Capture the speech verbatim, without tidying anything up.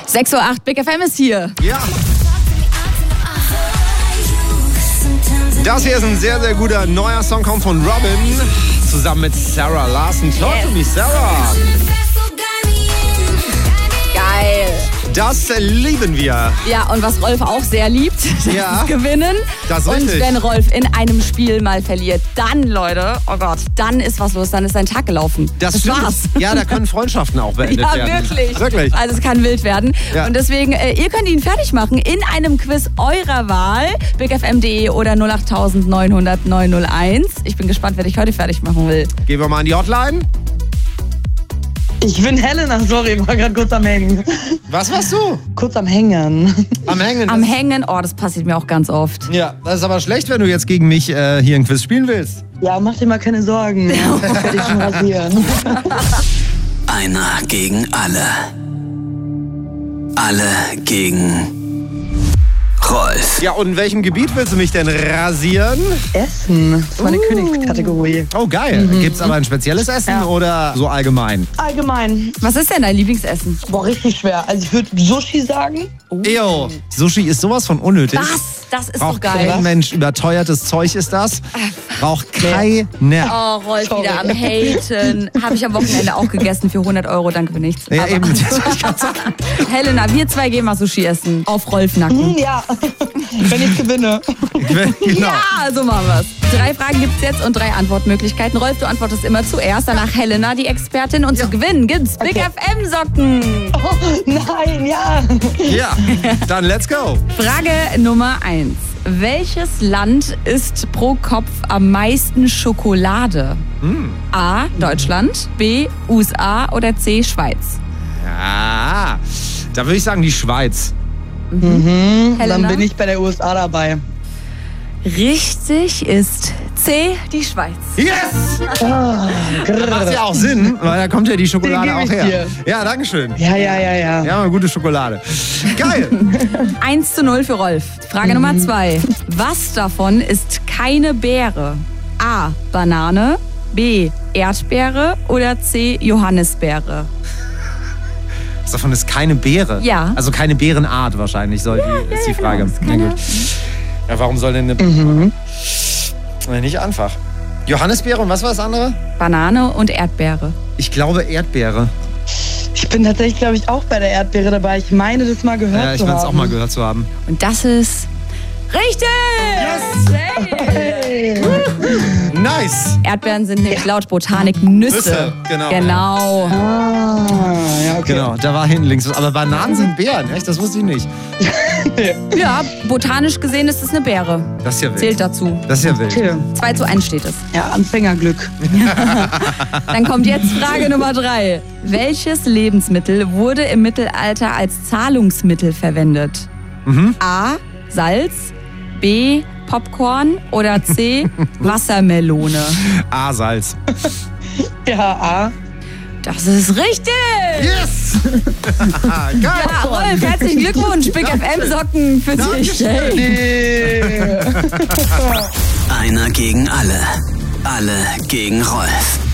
sechs Uhr acht, Big F M ist hier. Ja. Das hier ist ein sehr, sehr guter neuer Song, kommt von Robin, zusammen mit Sarah Larson. Talk to me, Sarah. Geil. Das lieben wir. Ja, und was Rolf auch sehr liebt, das Ja. ist Gewinnen. Das ist und richtig. wenn Rolf in einem Spiel mal verliert, dann, Leute, oh Gott, dann ist was los, dann ist sein Tag gelaufen. Das stimmt. war's. Ja, da können Freundschaften auch beendet Ja, werden. wirklich. Wirklich. Also es kann wild werden. Ja. Und deswegen, äh, ihr könnt ihn fertig machen in einem Quiz eurer Wahl. big f m punkt de oder null acht neun null null neun null eins. Ich bin gespannt, wer dich heute fertig machen will. Gehen wir mal an die Hotline. Ich bin Helena, sorry, war gerade kurz am Hängen. Was warst du? Kurz am Hängen. Am Hängen. Am Hängen, oh, das passiert mir auch ganz oft. Ja, das ist aber schlecht, wenn du jetzt gegen mich äh, hier ein Quiz spielen willst. Ja, mach dir mal keine Sorgen. Ich werde dich schon rasieren. Einer gegen alle. Alle gegen Rolf. Ja, und in welchem Gebiet willst du mich denn rasieren? Essen, das ist meine Uh. Königskategorie. Oh, geil. Mhm. Gibt's aber ein spezielles Essen Ja. oder so allgemein? Allgemein, Was ist denn dein Lieblingsessen? boah, richtig schwer. Also ich würde Sushi sagen. Ew. Sushi ist sowas von unnötig. Was? Das ist Braucht so geil. kein Mensch. Überteuertes Zeug ist das. Braucht keiner. Oh, Rolf Sorry. wieder am Haten. Habe ich am Wochenende auch gegessen für hundert Euro, danke für nichts. Ja, Aber- eben. Helena, wir zwei gehen mal Sushi essen. Auf Rolf Nacken. Hm, ja, wenn ich gewinne. Genau. Ja, so machen wir's. Drei Fragen gibt's jetzt und drei Antwortmöglichkeiten. Rolf, du antwortest immer zuerst, danach Helena, die Expertin. Und zu gewinnen gibt's Big Okay. F M-Socken. Oh, nein, ja. Ja, dann let's go. Frage Nummer eins. Welches Land isst pro Kopf am meisten Schokolade? A. Deutschland, B. U S A oder C. Schweiz? Ja, da würde ich sagen die Schweiz. Dann Helena? bin ich bei der U S A dabei. Richtig ist C. die Schweiz. Yes! Ah, Macht ja auch Sinn, weil da kommt ja die Schokolade Den auch geb ich her. dir. Ja, dankeschön. Ja, ja, ja, ja. Ja, eine gute Schokolade. Geil. eins zu null für Rolf. Frage Nummer zwei. Was davon ist keine Beere? A. Banane, B. Erdbeere oder C. Johannisbeere? Was davon ist keine Beere? Ja. Also keine Beerenart wahrscheinlich, soll die, ist die Frage. genau, ist Na keine- gut. Ja, warum soll denn eine... Mhm. Na, nicht einfach. Johannisbeere und was war das andere? Banane und Erdbeere. Ich glaube Erdbeere. Ich bin tatsächlich, glaube ich, auch bei der Erdbeere dabei. Ich meine, das mal gehört Ja, ich zu meine es haben. auch mal gehört zu haben. Und das ist richtig! Hey. Nice. Erdbeeren sind nämlich laut Botanik Nüsse. Nüsse, genau. Genau. Ah, ja, okay. Genau, da war hinten links was. Aber Bananen sind Beeren, echt? Das wusste ich nicht. Ja, botanisch gesehen ist es eine Beere. Das ist ja wild. Zählt dazu. Das ist ja wild. Okay. zwei zu eins steht es. Ja, Anfängerglück. Dann kommt jetzt Frage Nummer drei. Welches Lebensmittel wurde im Mittelalter als Zahlungsmittel verwendet? A. Salz, B. Popcorn oder C. Wassermelone? A, Salz. Ja, A. Das ist richtig! Yes! Geil. Ja, Rolf, herzlichen Glückwunsch. Big F M-Socken für dich. Dankeschön. Nee. Einer gegen alle. Alle gegen Rolf.